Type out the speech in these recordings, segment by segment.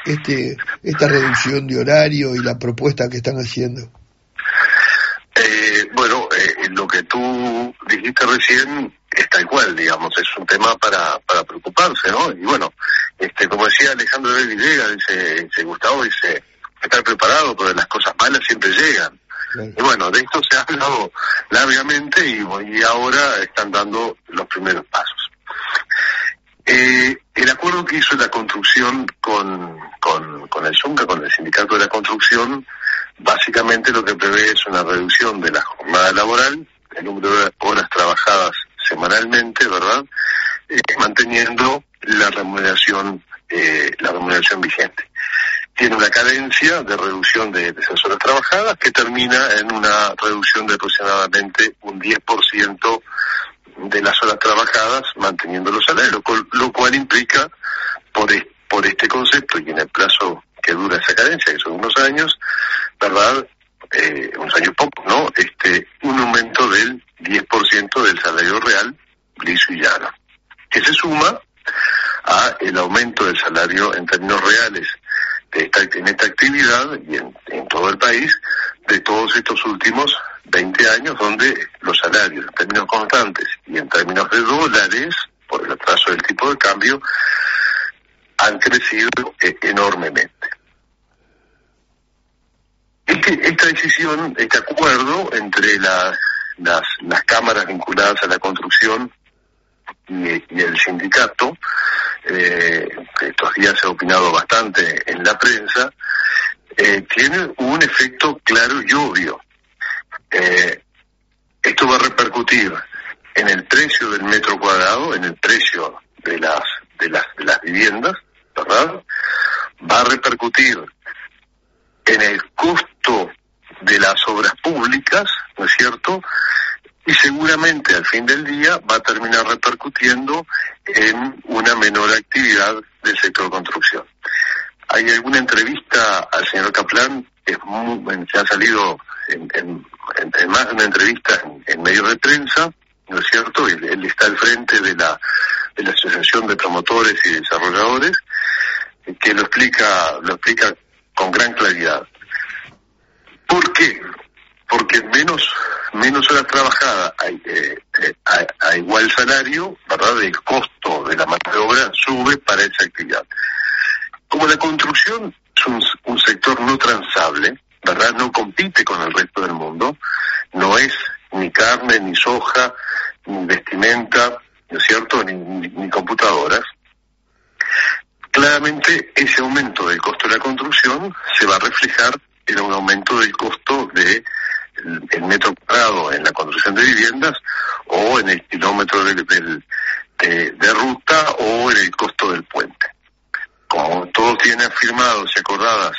esta reducción de horario y la propuesta que están haciendo? Lo que tú dijiste recién es tal cual, digamos, es un tema para preocuparse, ¿no? Y bueno, como decía Alejandro de Villegas, dice Gustavo, dice, estar preparado, porque las cosas malas siempre llegan. Claro. Y bueno, de esto se ha hablado largamente y ahora están dando los primeros pasos. El acuerdo que hizo la construcción con el SUNCA, con el Sindicato de la Construcción, básicamente lo que prevé es una reducción de la jornada laboral, el número de horas trabajadas semanalmente, ¿verdad? Manteniendo la remuneración vigente. Tiene una cadencia de reducción de esas horas trabajadas que termina en una reducción de aproximadamente un 10% de las horas trabajadas, manteniendo los salarios, lo cual implica, por este concepto y en el plazo que dura esa cadencia, que son unos años, ¿verdad? Unos años pocos, ¿no? Un aumento del 10% del salario real, liso y llano, que se suma a el aumento del salario en términos reales en esta actividad y en todo el país de todos estos últimos 20 años, donde los salarios en términos constantes y en términos de dólares, por el atraso del tipo de cambio, han crecido enormemente. Esta decisión, este acuerdo entre las cámaras vinculadas a la construcción y el sindicato, que estos días se ha opinado bastante en la prensa, tiene un efecto claro y obvio. Esto va a repercutir en el precio del metro cuadrado, en el precio de las viviendas, ¿verdad? Va a repercutir en el costo de las obras públicas, ¿no es cierto? Y seguramente al fin del día va a terminar repercutiendo en una menor actividad del sector construcción. Hay alguna entrevista al señor Kaplan que ha salido en más de una entrevista en medios de prensa, ¿no es cierto? Él está al frente de la Asociación de Promotores y Desarrolladores, que lo explica con gran claridad. ¿Por qué? Porque menos horas trabajadas a igual salario, ¿verdad? El costo de la mano de obra sube para esa actividad. Como la construcción es un sector no transable, ¿verdad? No compite con el resto del mundo, no es ni carne, ni soja, ni vestimenta, ¿no es cierto? Ni computadoras. Claramente ese aumento del costo de la construcción se va a reflejar en un aumento del costo del metro cuadrado en la construcción de viviendas o en el kilómetro de ruta o en el costo del puente. Como todos tienen firmados y acordadas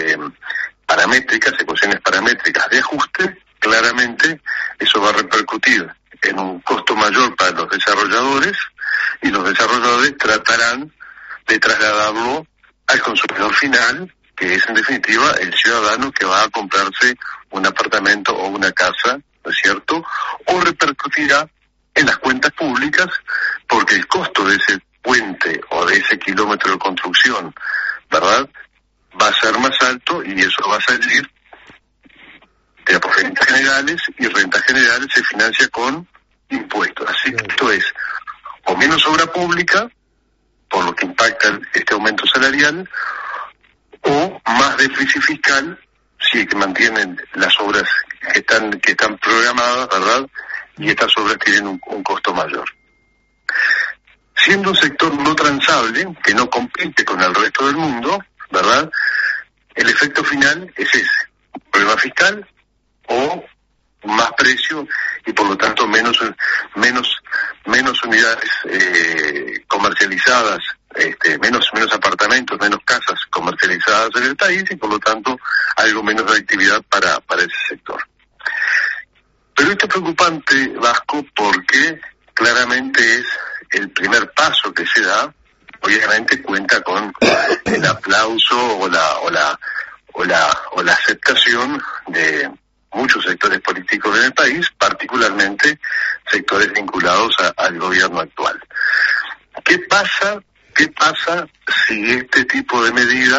ecuaciones paramétricas de ajuste, claramente eso va a repercutir en un costo mayor para los desarrolladores y los desarrolladores tratarán de trasladarlo al consumidor final, que es en definitiva el ciudadano que va a comprarse un apartamento o una casa, ¿no es cierto? O repercutirá en las cuentas públicas, porque el costo de ese puente o de ese kilómetro de construcción, ¿verdad?, va a ser más alto y eso va a salir de rentas generales, y rentas generales se financia con impuestos. Así que esto es o menos obra pública, por lo que impacta este aumento salarial, o más déficit fiscal si que mantienen las obras que están programadas, ¿verdad? Y estas obras tienen un costo mayor. Siendo un sector no transable, que no compite con el resto del mundo, ¿verdad?, el efecto final es ese: problema fiscal o más precio y por lo tanto menos unidades comercializadas, menos apartamentos, menos casas comercializadas en el país y por lo tanto algo menos de actividad para ese sector. Pero esto es preocupante, Vasco, porque claramente es el primer paso que se da. Obviamente cuenta con el aplauso o la aceptación de muchos sectores políticos en el país, particularmente sectores vinculados al gobierno actual. ¿Qué pasa si este tipo de medidas